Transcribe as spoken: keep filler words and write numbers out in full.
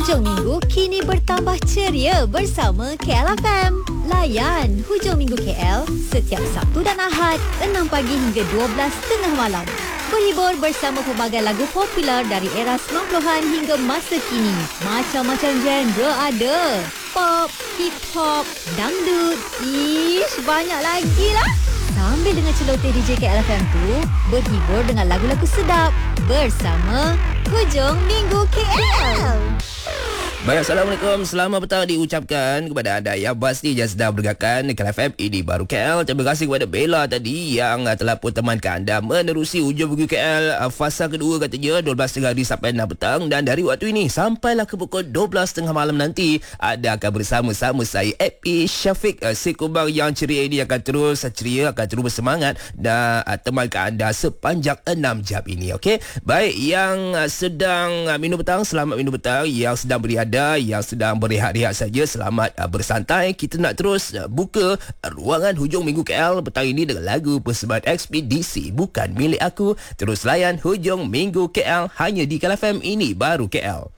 Hujung minggu kini bertambah ceria bersama K L F M. Layan Hujung Minggu K L setiap Sabtu dan Ahad enam pagi hingga dua belas tengah malam. Berhibur bersama pelbagai lagu popular dari era sembilan puluhan hingga masa kini. Macam-macam genre ada. Pop, hip hop, dangdut, ish, banyak lagi lah. Sambil dengan celoteh D J K L F M tu, berhibur dengan lagu-lagu sedap bersama Hujung Minggu K L. Baik, Assalamualaikum. Selamat petang diucapkan kepada anda yang pasti yang sedang bergerakkan K L F M ini baru K L. Terima kasih kepada Bella tadi yang telah pun temankan anda menerusi Hujung Minggu K L fasa kedua katanya dua belas tiga puluh sampai enam petang, dan dari waktu ini sampailah ke pukul dua belas tengah malam nanti anda akan bersama-sama saya A P Syafiq. Si kumbang yang ceria ini akan terus ceria, akan terus bersemangat dan temankan anda sepanjang enam jam ini. Okey. Baik, yang sedang minum petang, selamat minum petang. Yang sedang beriadah, yang sedang berehat-rehat saja, selamat uh, bersantai. Kita nak terus uh, buka uh, ruangan Hujung Minggu K L petang ini dengan lagu persembahan Ekspedisi Bukan Milik Aku. Terus layan Hujung Minggu K L hanya di K L F M ini baru K L.